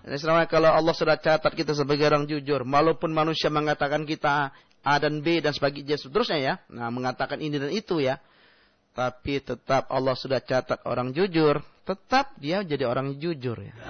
Istilahnya kalau Allah sudah catat kita sebagai orang jujur, walaupun manusia mengatakan kita A dan B dan sebagainya seterusnya ya, nah mengatakan ini dan itu ya, tapi tetap Allah sudah catat orang jujur, tetap dia jadi orang jujur ya.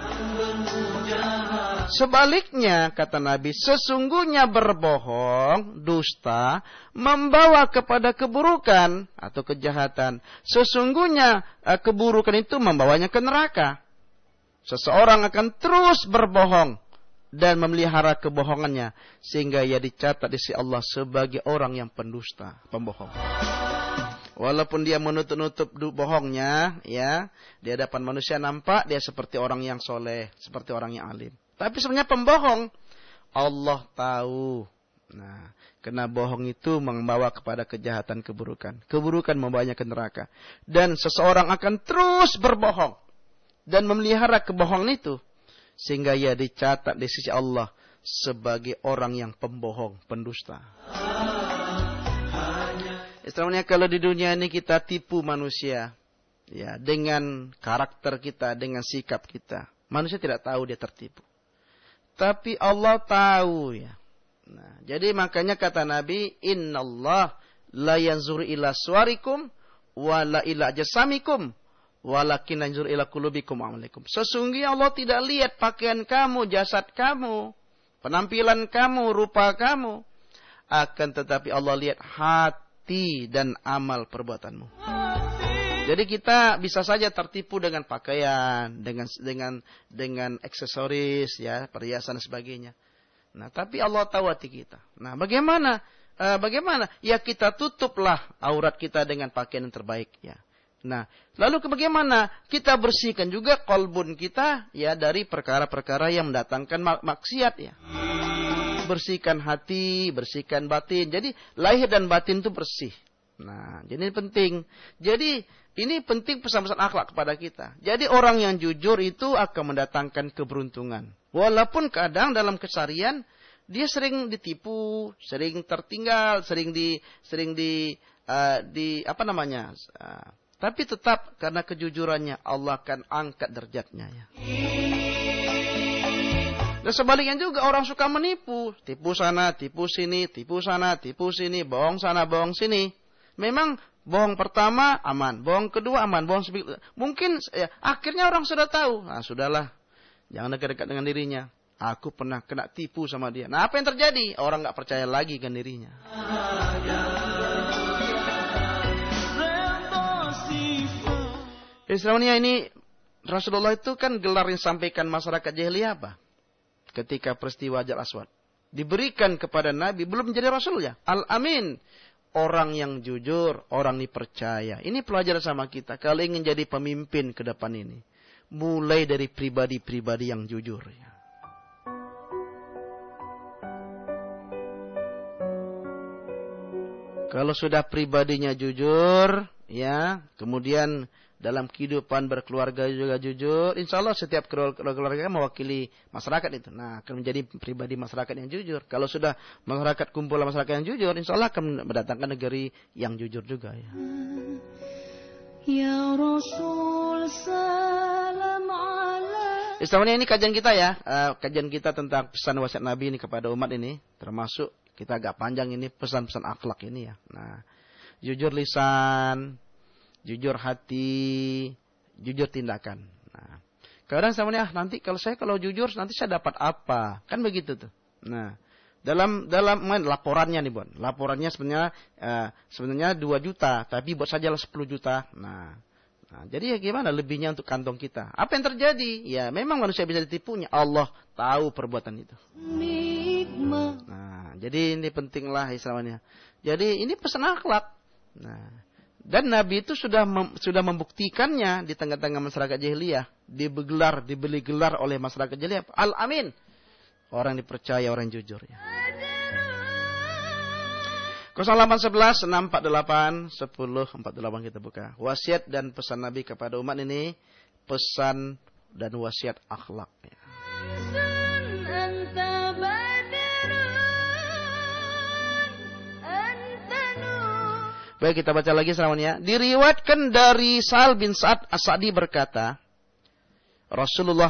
Sebaliknya kata Nabi, sesungguhnya berbohong, dusta, membawa kepada keburukan atau kejahatan. Sesungguhnya keburukan itu membawanya ke neraka. Seseorang akan terus berbohong dan memelihara kebohongannya sehingga ia dicatat di sisi Allah sebagai orang yang pendusta, pembohong. Walaupun dia menutup-nutup bohongnya, ya, di hadapan manusia nampak dia seperti orang yang soleh, seperti orang yang alim. Tapi sebenarnya pembohong, Allah tahu. Nah, karena bohong itu membawa kepada kejahatan, keburukan. Keburukan membawanya ke neraka. Dan seseorang akan terus berbohong dan memelihara kebohongan itu sehingga ia dicatat di sisi Allah sebagai orang yang pembohong, pendusta. Istilahnya kalau di dunia ini kita tipu manusia, ya, dengan karakter kita, dengan sikap kita, manusia tidak tahu dia tertipu. Tapi Allah tahu ya. Nah, jadi makanya kata Nabi, Innallah la yanzuru ila suwarikum wa la ila ajsamikum walakin yanzuru ila qulubikum wa amalikum. Sesungguhnya Allah tidak lihat pakaian kamu, jasad kamu, penampilan kamu, rupa kamu. Akan tetapi Allah lihat hati dan amal perbuatanmu. Jadi kita bisa saja tertipu dengan pakaian, dengan aksesoris, ya, perhiasan dan sebagainya. Nah, tapi Allah tahu hati kita. Nah, bagaimana? Ya kita tutuplah aurat kita dengan pakaian yang terbaik, ya. Nah, lalu bagaimana? Kita bersihkan juga qalbun kita, ya, dari perkara-perkara yang mendatangkan maksiat, ya. Bersihkan hati, bersihkan batin. Jadi lahir dan batin itu bersih. Nah, jadi ini penting. Jadi ini penting pesan-pesan akhlak kepada kita. Jadi orang yang jujur itu akan mendatangkan keberuntungan. Walaupun kadang dalam keseharian dia sering ditipu, sering tertinggal, sering di tapi tetap karena kejujurannya Allah akan angkat derajatnya ya. Dan sebaliknya juga orang suka menipu, tipu sana, tipu sini, tipu sana, tipu sini, bohong sana, bohong sini. Memang bohong pertama aman, bohong kedua aman, bohong mungkin ya, akhirnya orang sudah tahu. Nah, sudahlah. Jangan dekat-dekat dengan dirinya. Aku pernah kena tipu sama dia. Nah, apa yang terjadi? Orang enggak percaya lagi dengan dirinya. Islamnya ini Rasulullah itu kan gelar yang disampaikan masyarakat jahiliyah apa? Ketika peristiwa Hajar Aswad diberikan kepada Nabi belum menjadi rasulnya. Al-Amin. Orang yang jujur, orang dipercaya. Ini pelajaran sama kita. Kalau ingin jadi pemimpin ke depan ini, mulai dari pribadi-pribadi yang jujur. Ya. Kalau sudah pribadinya jujur, ya, kemudian dalam kehidupan berkeluarga juga jujur, insya Allah setiap keluarga mewakili masyarakat itu. Nah, akan menjadi pribadi masyarakat yang jujur. Kalau sudah masyarakat kumpulan masyarakat yang jujur, insya Allah akan mendatangkan negeri yang jujur juga. Ya, ya Rasul salam ala. Istilahnya ini kajian kita ya, kajian kita tentang pesan wasiat Nabi ini kepada umat ini, termasuk kita agak panjang ini pesan-pesan akhlak ini ya. Nah, jujur lisan, jujur hati, jujur tindakan. Nah, kadang sebenarnya nanti kalau jujur nanti saya dapat apa? Kan begitu tuh. Nah, dalam laporannya nih, Bon. Laporannya sebenarnya 2 juta, tapi buat sajalah 10 juta. Nah, jadi ya gimana lebihnya untuk kantong kita? Apa yang terjadi? Ya, memang manusia bisa ditipunya. Allah tahu perbuatan itu. Nah, jadi ini pentinglah istilahnya. Jadi ini pesan akhlak. Nah, dan Nabi itu sudah membuktikannya di tengah-tengah masyarakat jahiliyah, dibeli gelar oleh masyarakat jahiliyah Al-Amin, orang dipercaya, orang jujur ya. 0811 648 1048 kita buka. Wasiat dan pesan Nabi kepada umat ini, pesan dan wasiat akhlak ya. Baik, kita baca lagi selanjutnya. Diriwayatkan dari Sahal bin Sa'ad As-Sa'di berkata, Rasulullah